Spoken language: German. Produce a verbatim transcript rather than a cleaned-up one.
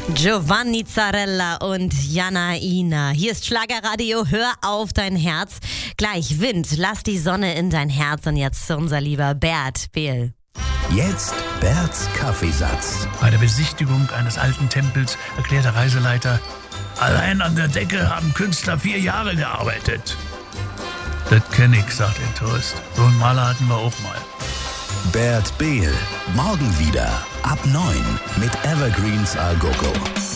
Giovanni Zarella und Jana Ina. Hier ist Schlagerradio, hör auf dein Herz. Gleich Wind, lass die Sonne in dein Herz. Und jetzt unser lieber Bert Behl. Jetzt Berts Kaffeesatz. Bei der Besichtigung eines alten Tempels erklärt der Reiseleiter, allein an der Decke haben Künstler vier Jahre gearbeitet. Das kenn ich, sagt der Tourist. So einen Maler hatten wir auch mal. Bert Behl. Morgen wieder ab neun mit Evergreens Al Gogo.